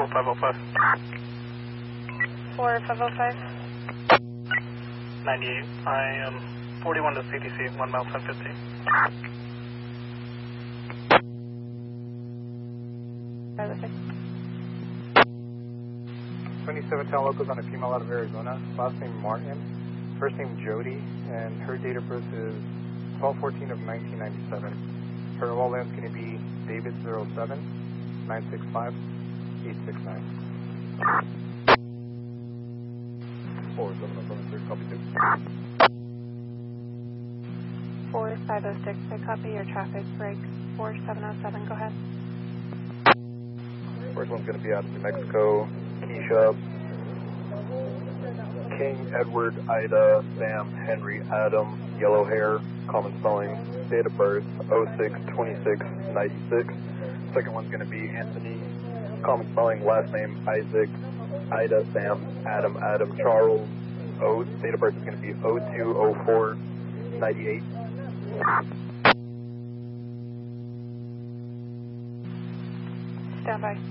4505. 4505. 98. I am 41 to CDC, 1 mile 1050. 506. 27 Town Locals on a female out of Arizona. Last name Martin. First name Jody. And her date of birth is 12/14 of 1997. Her OLN is going to be David 07 965 869. 4707, copy 2. 4506, I copy your traffic break. 4707, go ahead. First one's going to be out of New Mexico. Keisha, King, Edward, Ida, Sam, Henry, Adam, yellow hair, common spelling, date of birth 06/26/96. Second one's going to be Anthony, common spelling, last name Isaac, Ida, Sam, Adam, Charles, date of birth is going to be 02/04/98. Stand by.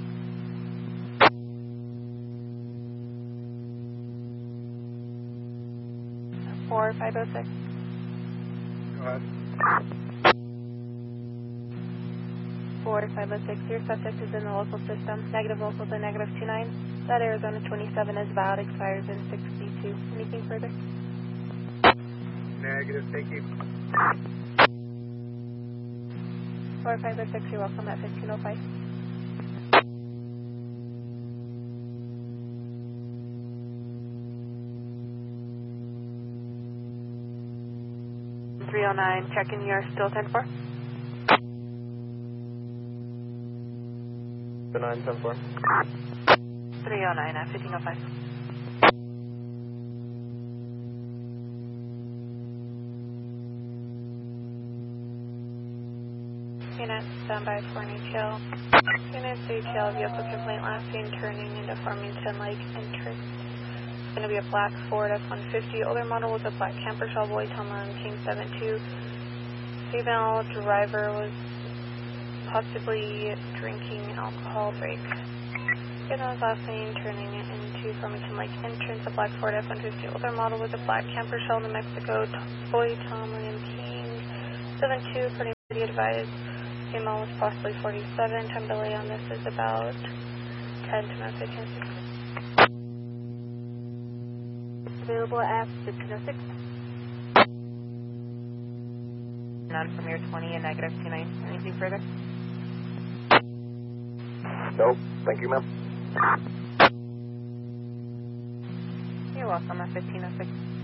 Or 506. Go ahead. 4506, your subject is in the local system. Negative local to -29. That Arizona 27 is valid, expires in 62. Anything further? Negative, thank you. 4506, you're welcome at 1505. 309, checking you're still 10-4. 910-4. 309 at 1505. Unit, stand by for an ATL. Unit, ATL vehicle complaint last seen turning into Farmington Lake entrance. It's going to be a black Ford F-150, older model with a black camper shell, boy, Tomlin, King 72. Female driver was possibly drinking alcohol break. Unit last seen turning into Farmington Lake entrance, a black Ford F-150, older model with a black camper shell, New Mexico, boy, Tomlin, King 72, pretty advised. Female was possibly 47. Time delay on this is about 10 to 1506. Available at 1506. None from your 20 and -29. Anything further? Nope. Thank you, ma'am. You're welcome at 1506.